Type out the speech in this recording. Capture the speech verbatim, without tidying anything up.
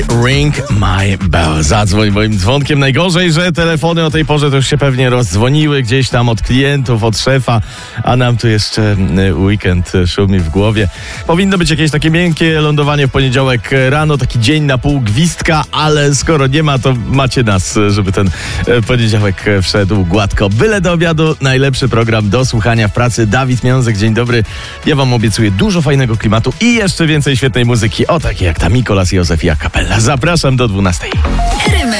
Ring my bell. Zadzwoń moim dzwonkiem. Najgorzej, że telefony o tej porze to już się pewnie rozdzwoniły gdzieś tam od klientów, od szefa, a nam tu jeszcze weekend szumi w głowie. Powinno być jakieś takie miękkie lądowanie w poniedziałek rano, taki dzień na pół gwizdka, ale skoro nie ma, to macie nas, żeby ten poniedziałek wszedł gładko. Byle do obiadu, najlepszy program do słuchania w pracy. Dawid Miązek, dzień dobry. Ja wam obiecuję dużo fajnego klimatu i jeszcze więcej świetnej muzyki, o takiej jak ta Mikolas, Józef i a cappella. Zapraszam do dwunastej.